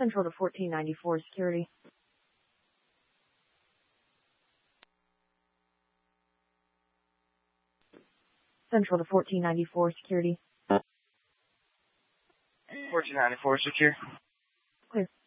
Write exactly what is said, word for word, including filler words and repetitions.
Central to fourteen ninety-four security. Central to fourteen ninety-four security. fourteen ninety-four secure. Clear.